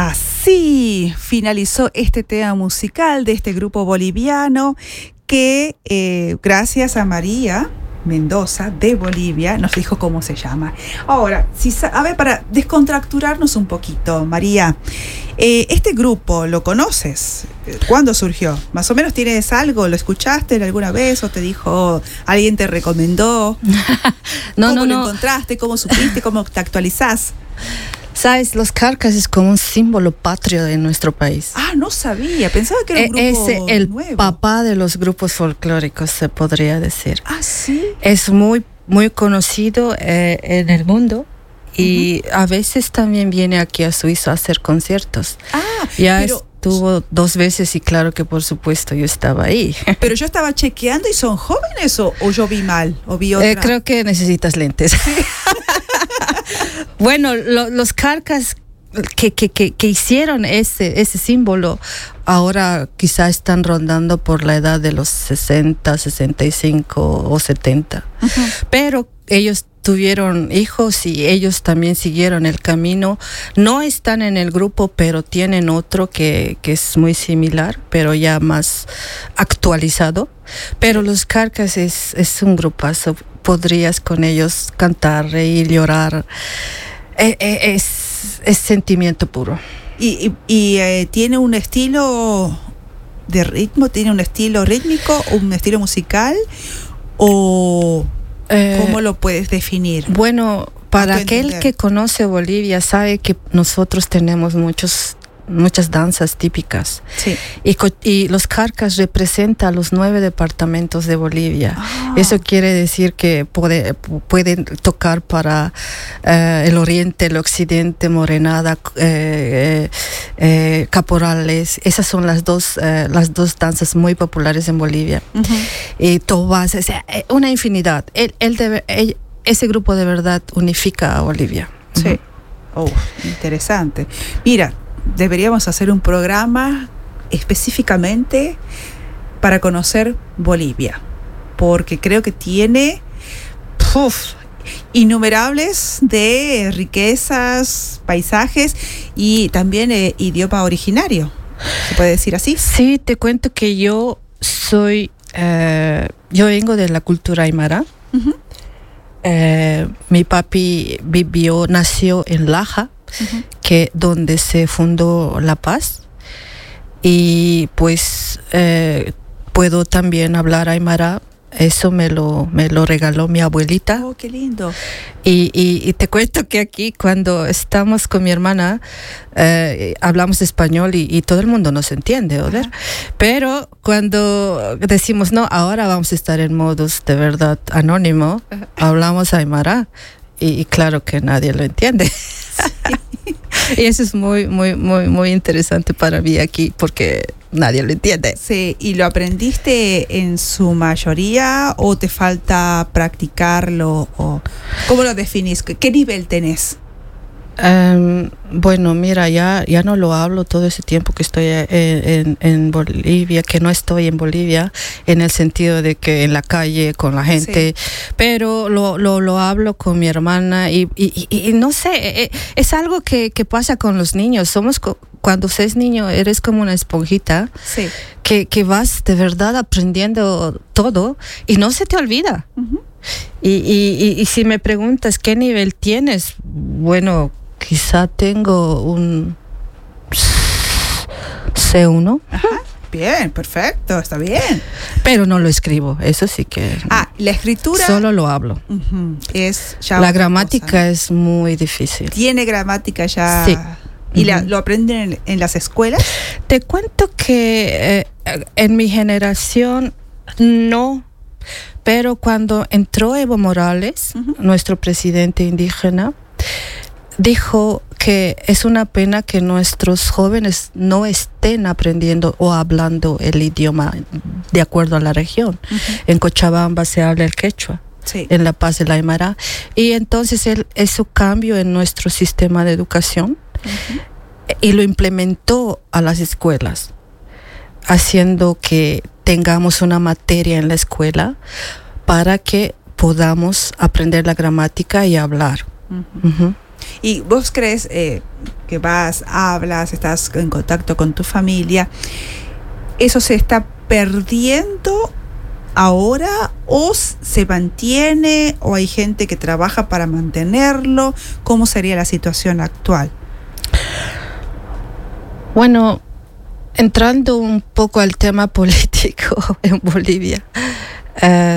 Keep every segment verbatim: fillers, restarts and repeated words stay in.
Así finalizó este tema musical de este grupo boliviano que eh, gracias a María Mendoza de Bolivia nos dijo cómo se llama. Ahora, si, a ver, para descontracturarnos un poquito, María, eh, este grupo, ¿lo conoces? ¿Cuándo surgió? ¿Más o menos tienes algo? ¿Lo escuchaste alguna vez o te dijo, alguien te recomendó? no, ¿Cómo no, lo no. encontraste? ¿Cómo supiste? ¿Cómo te actualizás? Sabes, los Carcas es como un símbolo patrio de nuestro país. Ah, no sabía, pensaba que era un E- grupo Es el nuevo. papá de los grupos folclóricos, se podría decir. Ah, sí. Es muy, muy conocido eh, en el mundo y uh-huh. a veces también viene aquí a Suiza a hacer conciertos. Ah, ya pero estuvo dos veces y claro que por supuesto yo estaba ahí. Pero yo estaba chequeando y son jóvenes o, o yo vi mal o vi otra. Eh, creo que necesitas lentes. Sí. Bueno, lo, los Carcas que, que, que, que hicieron ese, ese símbolo ahora quizá están rondando por la edad de los sesenta, sesenta y cinco o setenta. Uh-huh. Pero ellos tuvieron hijos y ellos también siguieron el camino. No están en el grupo, pero tienen otro que, que es muy similar, pero ya más actualizado. Pero los Carcas es, es un grupazo. Podrías con ellos cantar, reír, llorar. Es, es, es sentimiento puro. ¿Y, y, y eh, tiene un estilo de ritmo? ¿Tiene un estilo rítmico? ¿Un estilo musical? ¿O eh, cómo lo puedes definir? Bueno, para aquel entender? que conoce Bolivia sabe que nosotros tenemos muchos muchas danzas típicas. Sí. Y, y los Carcas representan a los nueve departamentos de Bolivia. Ah. Eso quiere decir que puede, pueden tocar para eh, el oriente, el occidente, Morenada, eh, eh, Caporales. Esas son las dos, eh, las dos danzas muy populares en Bolivia. Uh-huh. Y Tobas, o sea, una infinidad. Él, él debe, él, ese grupo de verdad unifica a Bolivia. Sí. Uh-huh. Oh, interesante. Mira, deberíamos hacer un programa específicamente para conocer Bolivia, porque creo que tiene uf, innumerables de riquezas, paisajes y también eh, idioma originario. ¿Se puede decir así? Sí, te cuento que yo soy, eh, yo vengo de la cultura aymara. Uh-huh. Eh, mi papi vivió, nació en Laja. Uh-huh. Que donde se fundó La Paz y pues eh, puedo también hablar aymara. Eso me lo me lo regaló mi abuelita. Oh, qué lindo. Y, y, y te cuento que aquí cuando estamos con mi hermana eh, hablamos español y, y todo el mundo nos entiende, ¿verdad? Uh-huh. Pero cuando decimos no, ahora vamos a estar en modus de verdad anónimo, uh-huh. hablamos aymara y, y claro que nadie lo entiende. Sí. Y eso es muy, muy, muy, muy interesante para mí aquí porque nadie lo entiende. Sí, ¿y lo aprendiste en su mayoría o te falta practicarlo? O ¿cómo lo definís? ¿Qué nivel tenés? Um, bueno, mira, ya, ya no lo hablo todo ese tiempo que estoy en, en, en Bolivia, que no estoy en Bolivia, en el sentido de que en la calle con la gente, sí. pero lo, lo, lo hablo con mi hermana y, y, y, y no sé, es algo que, que pasa con los niños. Somos co- cuando seas niño eres como una esponjita, sí. que, que vas de verdad aprendiendo todo y no se te olvida. Uh-huh. Y, y, y, y si me preguntas qué nivel tienes, bueno, quizá tengo un C uno. Ajá. Bien, perfecto, está bien. Pero no lo escribo, eso sí que... Ah, la escritura... Solo lo hablo. Uh-huh. Es ya la gramática cosa, ¿no? es muy difícil. ¿Tiene gramática ya? Sí. ¿Y uh-huh. la, lo aprenden en, en las escuelas? Te cuento que eh, en mi generación no, pero cuando entró Evo Morales, uh-huh. nuestro presidente indígena, dijo que es una pena que nuestros jóvenes no estén aprendiendo o hablando el idioma de acuerdo a la región. Uh-huh. En Cochabamba se habla el quechua, sí. en La Paz el aymara. Y entonces él hizo cambio en nuestro sistema de educación uh-huh. y lo implementó a las escuelas, haciendo que tengamos una materia en la escuela para que podamos aprender la gramática y hablar. Uh-huh. Uh-huh. ¿Y vos crees, eh, porque vas, hablas, estás en contacto con tu familia. ¿Eso se está perdiendo ahora o se mantiene o hay gente que trabaja para mantenerlo? ¿Cómo sería la situación actual? Bueno, entrando un poco al tema político en Bolivia, eh,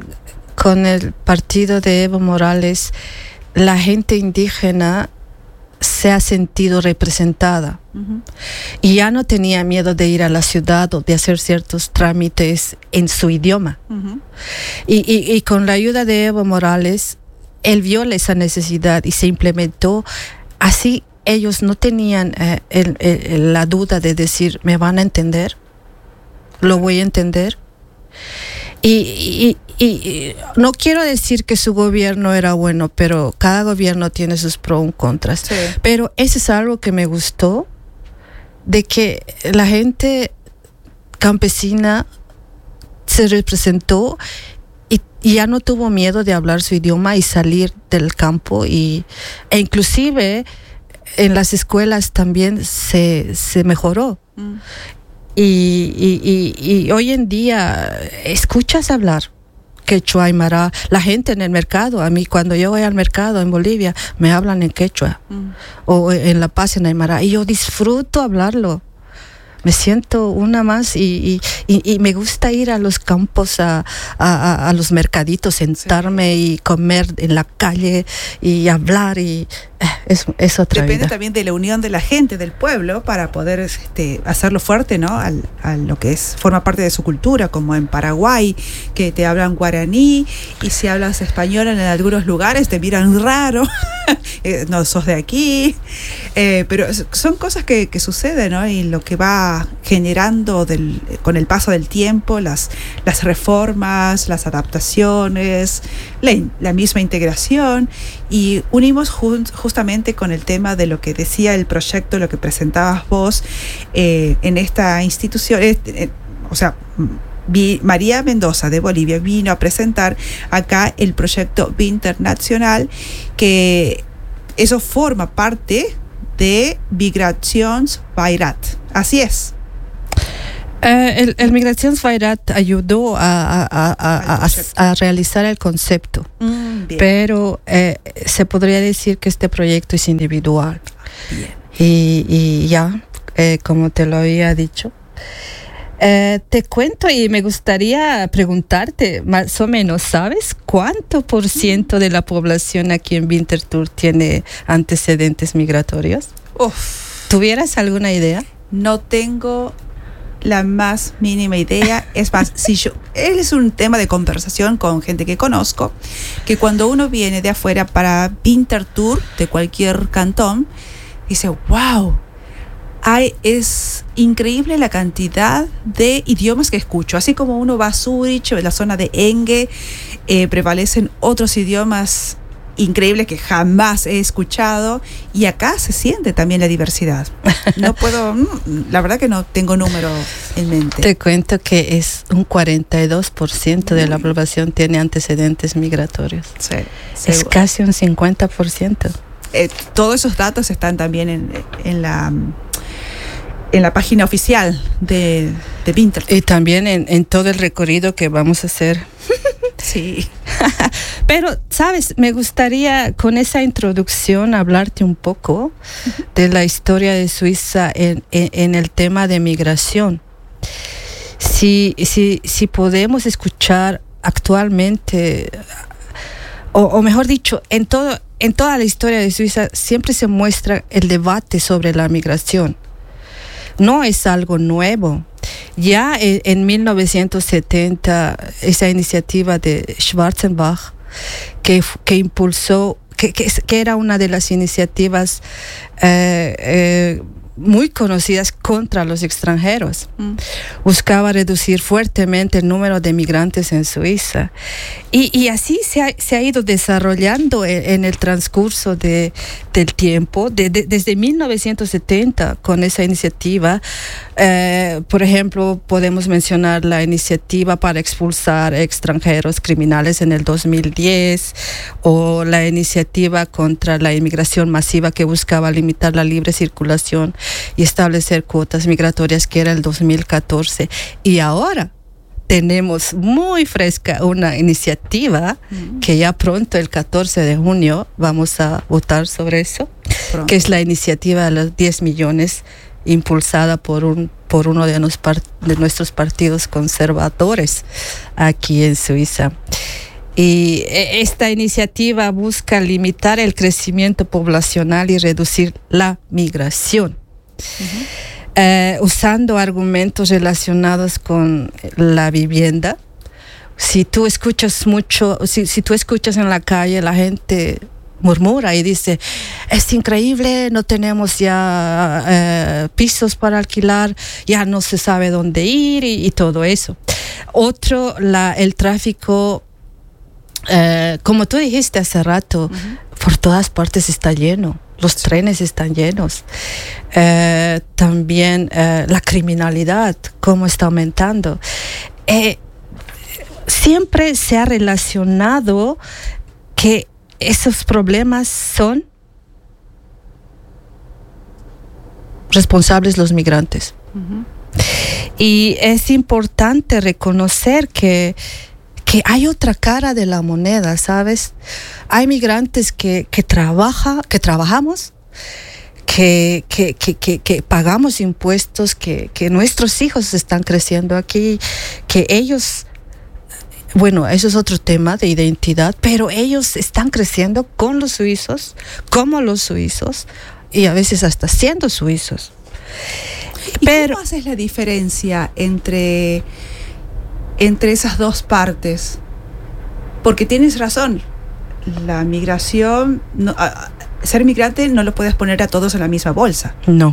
con el partido de Evo Morales, la gente indígena se ha sentido representada. Uh-huh. Y ya no tenía miedo de ir a la ciudad o de hacer ciertos trámites en su idioma. Uh-huh. Y, y, y con la ayuda de Evo Morales, él vio esa necesidad y se implementó. Así ellos no tenían eh, el, el, la duda de decir, ¿me van a entender? ¿Lo voy a entender? Y, y, y, y no quiero decir que su gobierno era bueno, pero cada gobierno tiene sus pros y contras. Sí. Pero eso es algo que me gustó, de que la gente campesina se representó y, y ya no tuvo miedo de hablar su idioma y salir del campo. Y, e inclusive en las escuelas también se, se mejoró. Mm. Y, y, y, y hoy en día escuchas hablar quechua, aymara, la gente en el mercado. A mí cuando yo voy al mercado en Bolivia me hablan en quechua mm. o en La Paz en aymara y yo disfruto hablarlo. Me siento una más y, y, y me gusta ir a los campos, a, a, a los mercaditos, sentarme sí. y comer en la calle y hablar y eh, es, es otra Depende vida. También de la unión de la gente, del pueblo, para poder este, hacerlo fuerte, ¿no? Al, a lo que es forma parte de su cultura, como en Paraguay, que te hablan guaraní y si hablas español en algunos lugares te miran raro, no sos de aquí, eh, pero son cosas que, que suceden, ¿no? Y lo que va generando del, con el paso del tiempo, las, las reformas, las adaptaciones, la, la misma integración, y unimos jun, justamente con el tema de lo que decía el proyecto, lo que presentabas vos eh, en esta institución, eh, eh, o sea, vi, María Mendoza de Bolivia vino a presentar acá el proyecto Vinternacional, que eso forma parte de Migrationsbeirat. Así es. Uh, el, el Migrationsbeirat ayudó a, a, a, a, a, a realizar el concepto, mm, pero eh, se podría decir que este proyecto es individual. Bien. Y, y ya, eh, como te lo había dicho, eh, te cuento y me gustaría preguntarte, más o menos, ¿sabes cuánto por ciento de la población aquí en Winterthur tiene antecedentes migratorios? Uf. ¿Tuvieras alguna idea? No tengo la más mínima idea. Es más, si yo, es un tema de conversación con gente que conozco, que cuando uno viene de afuera para Winterthur, de cualquier cantón, dice, wow, hay, es increíble la cantidad de idiomas que escucho. Así como uno va a Zurich, en la zona de Enge, eh, prevalecen otros idiomas increíbles que jamás he escuchado, y acá se siente también la diversidad. No puedo, la verdad que no tengo número en mente. Te cuento que es un cuarenta y dos por ciento de la población tiene antecedentes migratorios. Sí, es seguro. Casi un cincuenta por ciento. Eh, todos esos datos están también en, en la en la página oficial de, de Winterthur. Y también en, en todo el recorrido que vamos a hacer. Sí. Pero, ¿sabes? Me gustaría con esa introducción hablarte un poco de la historia de Suiza en, en, en el tema de migración. Si, si, si podemos escuchar actualmente, o, o mejor dicho, en, todo, en toda la historia de Suiza siempre se muestra el debate sobre la migración. No es algo nuevo. Ya en, en mil novecientos setenta, esa iniciativa de Schwarzenbach, que, que impulsó, que, que, que era una de las iniciativas eh, eh, muy conocidas contra los extranjeros. Mm. Buscaba reducir fuertemente el número de migrantes en Suiza. Y, y así se ha, se ha ido desarrollando en, en el transcurso de, del tiempo, de, de, desde mil novecientos setenta con esa iniciativa. Eh, por ejemplo, podemos mencionar la iniciativa para expulsar extranjeros criminales en el dos mil diez, o la iniciativa contra la inmigración masiva que buscaba limitar la libre circulación y establecer cuotas migratorias, que era el dos mil catorce. Y ahora tenemos muy fresca una iniciativa mm. que ya pronto, el catorce de junio, vamos a votar sobre eso, pronto. Que es la iniciativa de los diez millones, impulsada por un por uno de, nos part- de nuestros partidos conservadores aquí en Suiza. Y esta iniciativa busca limitar el crecimiento poblacional y reducir la migración. Uh-huh. Eh, usando argumentos relacionados con la vivienda. Si tú escuchas mucho, si, si tú escuchas en la calle, la gente murmura y dice, es increíble, no tenemos ya eh, pisos para alquilar, ya no se sabe dónde ir y, y todo eso. Otro, la, el tráfico, eh, como tú dijiste hace rato, uh-huh. por todas partes está lleno. Los trenes están llenos. Eh, también eh, la criminalidad, cómo está aumentando. Eh, siempre se ha relacionado que esos problemas son responsables los migrantes. Uh-huh. Y es importante reconocer que que hay otra cara de la moneda, ¿sabes? Hay migrantes que, que, trabaja, que trabajamos, que, que, que, que, que pagamos impuestos, que, que nuestros hijos están creciendo aquí, que ellos, bueno, eso es otro tema de identidad, pero ellos están creciendo con los suizos, como los suizos, y a veces hasta siendo suizos. ¿Y pero, cómo haces la diferencia entre... entre esas dos partes? Porque tienes razón, la migración, no, a, ser migrante no lo puedes poner a todos en la misma bolsa. No.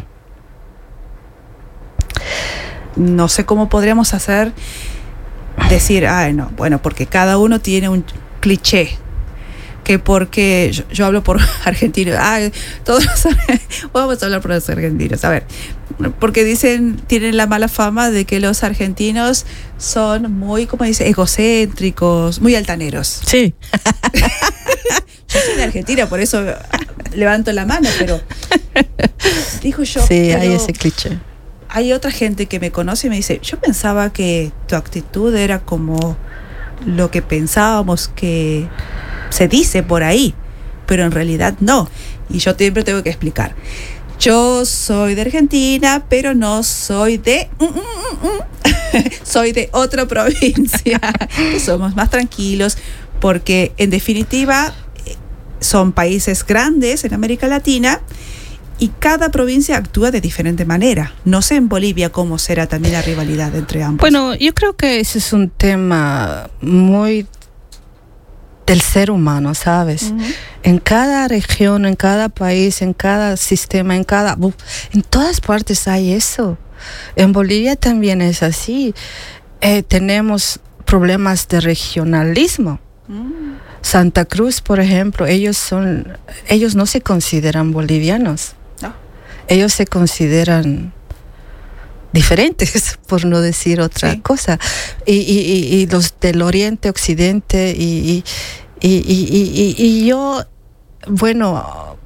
No sé cómo podríamos hacer, decir, ah, no, bueno, porque cada uno tiene un cliché, que porque yo, yo hablo por argentinos, ah, todos los, vamos a hablar por los argentinos, a ver, porque dicen, tienen la mala fama de que los argentinos son muy, como dice, egocéntricos, muy altaneros. Sí. Yo soy de Argentina, por eso levanto la mano, pero dijo yo. Sí, hay ese cliché. Hay otra gente que me conoce y me dice, yo pensaba que tu actitud era como lo que pensábamos que se dice por ahí, pero en realidad no. Y yo siempre tengo que explicar. Yo soy de Argentina, pero no soy de... Mm, mm, mm. soy de otra provincia. Somos más tranquilos porque, en definitiva, son países grandes en América Latina y cada provincia actúa de diferente manera. No sé en Bolivia cómo será también la rivalidad entre ambos. Bueno, yo creo que ese es un tema muy del ser humano, ¿sabes? Uh-huh. En cada región, en cada país, en cada sistema, en cada... en todas partes hay eso. En Bolivia también es así. Eh, tenemos problemas de regionalismo. Uh-huh. Santa Cruz, por ejemplo, ellos son... ellos no se consideran bolivianos. No. Ellos se consideran diferentes, por no decir otra sí. cosa. Y, y, y, y los del oriente, occidente, y, y, y, y, y, y yo, bueno,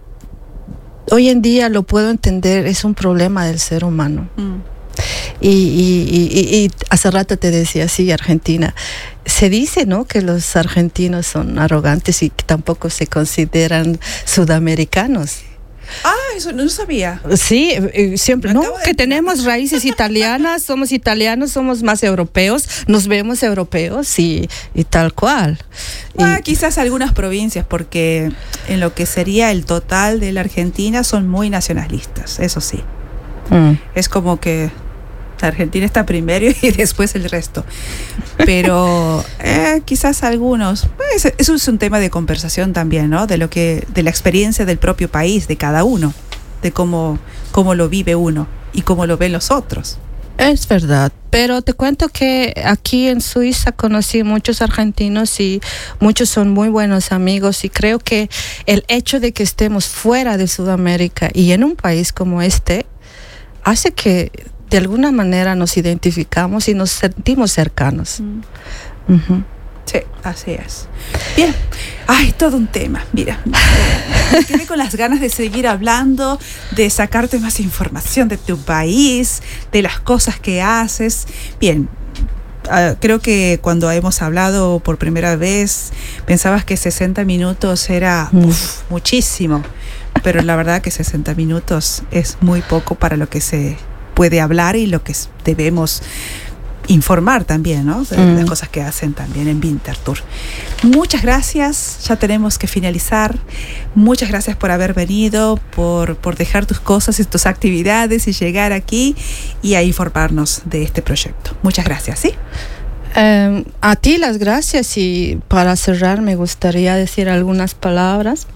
hoy en día lo puedo entender, es un problema del ser humano. Mm. Y, y, y, y, y hace rato te decía, sí, Argentina. Se dice, ¿no?, que los argentinos son arrogantes y que tampoco se consideran sudamericanos. Ah, eso no sabía. Sí, siempre, no, que tenemos raíces italianas, somos italianos, somos más europeos, nos vemos europeos y, y tal cual. Ah, y, quizás algunas provincias, porque en lo que sería el total de la Argentina son muy nacionalistas, eso sí. Mm. Es como que la Argentina está primero y después el resto. Pero eh, quizás algunos, pues, eso es un tema de conversación también, ¿no? De lo que, de la experiencia del propio país, de cada uno. de cómo, cómo lo vive uno y cómo lo ven los otros. Es verdad, pero te cuento que aquí en Suiza conocí muchos argentinos y muchos son muy buenos amigos, y creo que el hecho de que estemos fuera de Sudamérica y en un país como este hace que de alguna manera nos identificamos y nos sentimos cercanos. Mm. Uh-huh. Sí, así es. Bien. Ay, todo un tema. Mira, me quedé con las ganas de seguir hablando, de sacarte más información de tu país, de las cosas que haces. Bien, uh, creo que cuando hemos hablado por primera vez, pensabas que sesenta minutos era mm. uf, muchísimo, pero la verdad que sesenta minutos es muy poco para lo que se puede hablar y lo que debemos informar también, ¿no? De mm. las cosas que hacen también en Winterthur. Muchas gracias, ya tenemos que finalizar. Muchas gracias por haber venido, por, por dejar tus cosas y tus actividades y llegar aquí y a informarnos de este proyecto. Muchas gracias, ¿sí? Eh, a ti las gracias, y para cerrar me gustaría decir algunas palabras.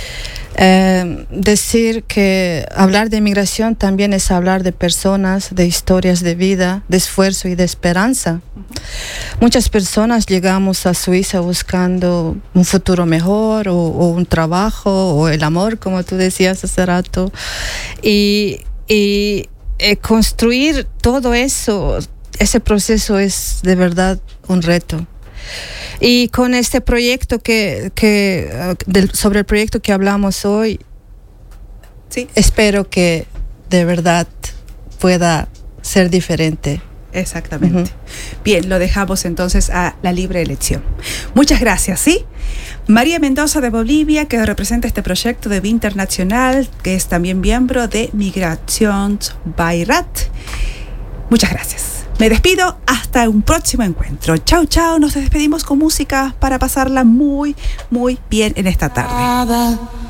Eh, decir que hablar de migración también es hablar de personas, de historias de vida, de esfuerzo y de esperanza. Uh-huh. Muchas personas llegamos a Suiza buscando un futuro mejor, o, o un trabajo, o el amor, como tú decías hace rato, y, y eh, construir todo eso, ese proceso es de verdad un reto. Y con este proyecto que, que uh, del, sobre el proyecto que hablamos hoy, sí, espero que de verdad pueda ser diferente. Exactamente. Uh-huh. Bien, lo dejamos entonces a la libre elección. Muchas gracias, ¿sí? María Mendoza de Bolivia, que representa este proyecto de Internacional, que es también miembro de Migrationsbeirat. Muchas gracias. Me despido hasta un próximo encuentro. Chao, chao. Nos despedimos con música para pasarla muy, muy bien en esta tarde.